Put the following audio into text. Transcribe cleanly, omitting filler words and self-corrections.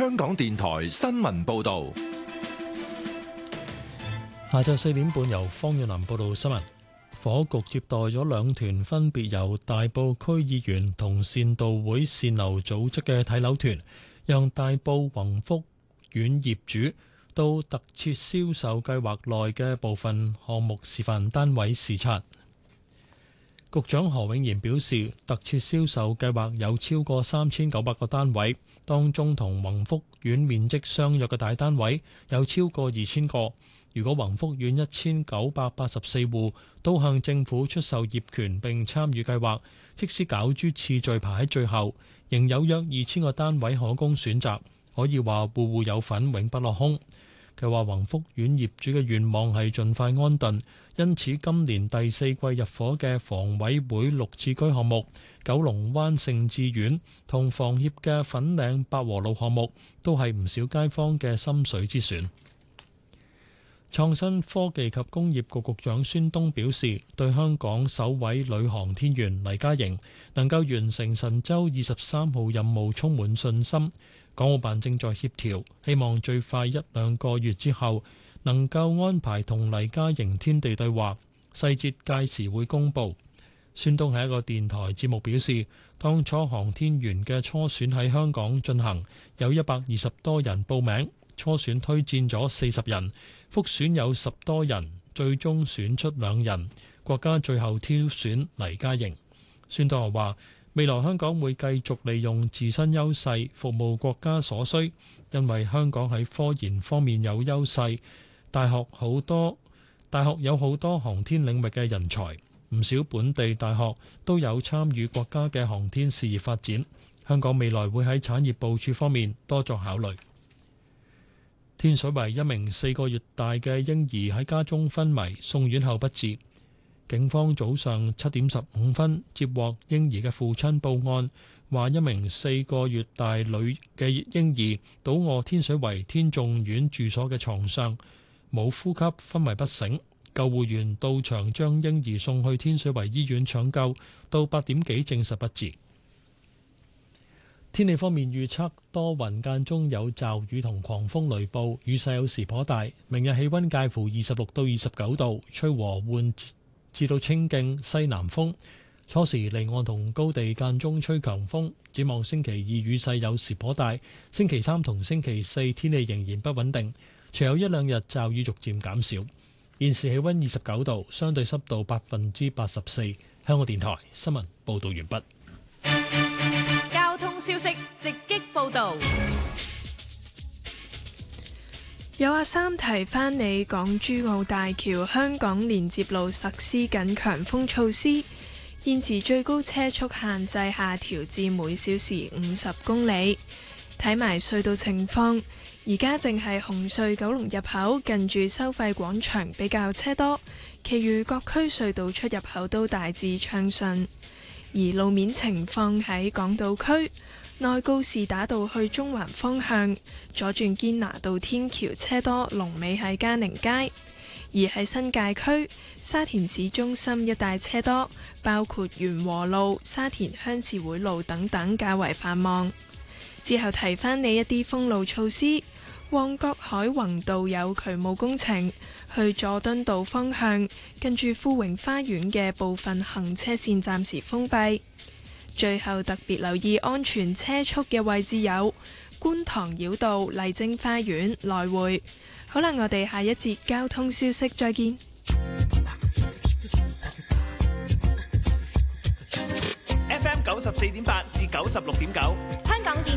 香港電台新聞報道。 下晝4點半由方遠林報道新聞。房屋局接待咗2團分別由大埔區議員同善道會善樓組織嘅睇樓團，讓大埔宏福苑業主到特設銷售計劃內嘅部分項目示範單位視察。局長何永賢表示，特設銷售計劃有超過3900個單位，當中同宏福苑面積相若嘅大單位有超過2000個。如果宏福苑1984戶都向政府出售業權並參與計劃，即使攪珠次序排喺最後，仍有約2000個單位可供選擇，可以話戶戶有份，永不落空。佢話宏福苑業主嘅願望係盡快安頓，因此今年第4季入伙嘅房委會綠置居項目、九龍灣盛智苑同房協嘅粉嶺百和路項目，都係唔少街坊嘅心水之選。創新科技及工業局局長孫東表示，對香港首位女航天員黎嘉瑩能夠完成神舟23號任務充滿信心。港澳辦正在協調，希望最快1-2個月之後能夠安排同黎嘉瑩天地對話，細節屆時會公佈。孫東喺一個電台節目表示，當初航天員嘅初選喺香港進行，有120多人報名，初選推薦咗40人，複選有10多人，最終選出2人，國家最後挑選黎嘉瑩。孫東又話，未來香港會繼續利用自身優勢服務國家所需，因為香港喺科研方面有優勢，大學有好多航天領域嘅人才，唔少本地大學都有參與國家嘅航天事業發展，香港未來會喺產業部署方面多作考慮。天水圍一名4個月大嘅嬰兒喺家中昏迷，送院後不治。警方早上7點15分接獲嬰兒嘅父親報案，話一名4個月大女嘅嬰兒倒卧天水圍天頌苑住所嘅床上，冇呼吸，昏迷不醒。救護員到場將嬰兒送去天水圍醫院搶救，到8點幾證實不治。天氣方面預測多雲間中有驟雨同狂風雷暴，雨勢有時頗大。明日氣溫介乎26到29度，吹和緩至到清勁西南風。初時離岸同高地間中吹強風。展望星期2雨勢有時頗大，星期3同星期4天氣仍然不穩定，隨後1-2日驟雨逐漸減少。現時氣溫29度，相對濕度84%。香港電台新聞報道完畢。 交通消息直擊報道。 有阿三提翻你，港珠澳大橋香港連接路實施緊強風措施，現時最高車速限制下調至每小時50公里。睇埋隧道情況，而家淨係紅隧九龍入口近住收費廣場比較車多，其餘各區隧道出入口都大致暢順。而路面情況喺港島區內，告士打道去中環方向左轉堅拿道天橋車多，龍尾喺嘉寧街；而喺新界區沙田市中心一帶車多，包括元和路、沙田鄉事會路等等較為繁忙。之後提翻你一啲封路措施，旺角海泓道有渠務工程，去佐敦道方向近住富榮花園嘅部分行車線暫時封閉。最後特別留意安全車速嘅位置有觀塘繞道麗晶花園來回。好啦，我哋下一節交通消息再見。 FM 94.8至96.9，香港電